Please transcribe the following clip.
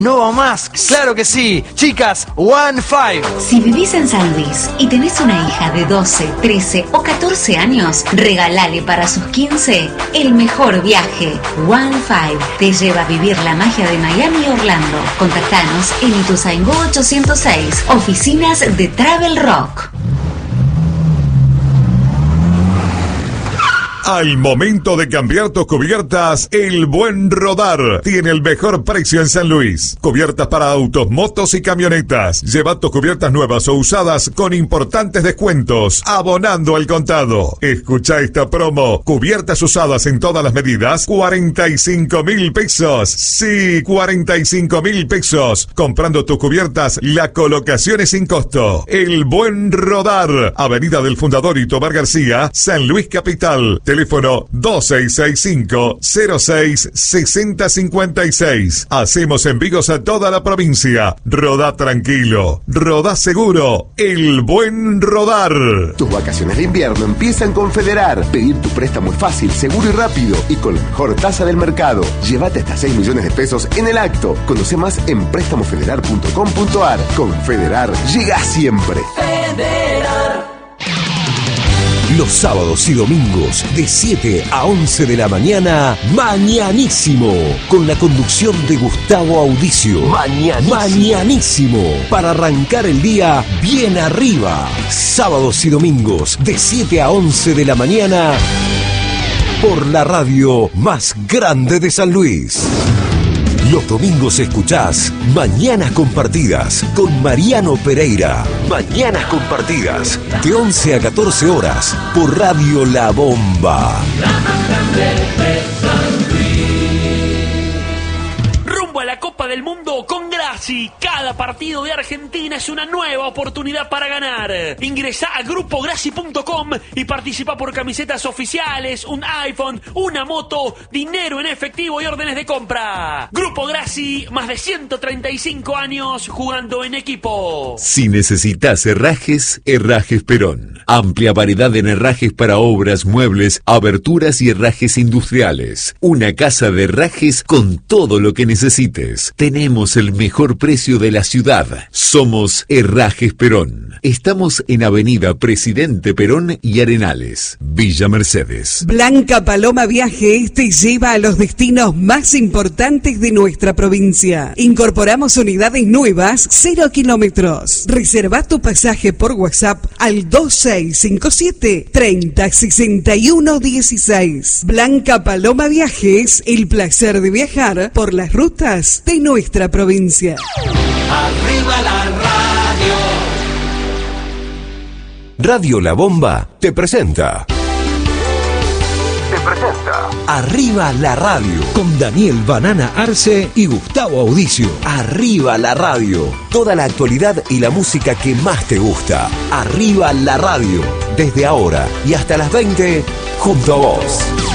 No va más, claro que sí. Chicas, One Five. Si vivís en San Luis y tenés una hija de 12, 13 o 14 años, regalale para sus 15 el mejor viaje. One Five te lleva a vivir la magia de Miami y Orlando. Contactanos en Ituzaingó 806, oficinas de Travel Rock. Al momento de cambiar tus cubiertas, El Buen Rodar tiene el mejor precio en San Luis. Cubiertas para autos, motos y camionetas. Lleva tus cubiertas nuevas o usadas con importantes descuentos, abonando al contado. Escucha esta promo. Cubiertas usadas en todas las medidas, 45,000 pesos. Sí, 45,000 pesos. Comprando tus cubiertas, la colocación es sin costo. El Buen Rodar. Avenida del Fundador y Tobar García, San Luis Capital. Teléfono 2665-06-6056. Hacemos envíos a toda la provincia. Rodá tranquilo, rodá seguro. El Buen Rodar. Tus vacaciones de invierno empiezan con Federar. Pedir tu préstamo es fácil, seguro y rápido y con la mejor tasa del mercado. Llévate hasta 6 millones de pesos en el acto. Conoce más en prestamofederar.com.ar. Con Federar llega siempre. Federar. Los sábados y domingos de 7 a 11 de la mañana, Mañanísimo, con la conducción de Gustavo Audicio. Mañanísimo, para arrancar el día bien arriba. Sábados y domingos de 7 a 11 de la mañana, por la radio más grande de San Luis. Los domingos escuchás Mañanas Compartidas con Mariano Pereira. Mañanas Compartidas, de 11 a 14 horas, por Radio La Bomba. La más grande de San Luis. Rumbo a la Copa del Mundo con Grassi. Cada partido de Argentina es una nueva oportunidad para ganar. Ingresá a grupograssi.com y participa por camisetas oficiales, un iPhone, una moto, dinero en efectivo y órdenes de compra. Grupo Grassi, más de 135 años jugando en equipo. Si necesitas herrajes, Herrajes Perón. Amplia variedad en herrajes para obras, muebles, aberturas y herrajes industriales. Una casa de herrajes con todo lo que necesites. Tenemos el mejor precio de la ciudad. Somos Herrajes Perón. Estamos en Avenida Presidente Perón y Arenales, Villa Mercedes. Blanca Paloma Viajes te lleva a los destinos más importantes de nuestra provincia. Incorporamos unidades nuevas, 0 kilómetros. Reserva tu pasaje por WhatsApp al 2657-306116. Blanca Paloma Viajes, el placer de viajar por las rutas de nuestra provincia. Arriba la radio. Radio La Bomba te presenta. Arriba la radio, con Daniel Banana Arce y Gustavo Audicio. Arriba la radio, toda la actualidad y la música que más te gusta. Arriba la radio, desde ahora y hasta las 20, junto a vos.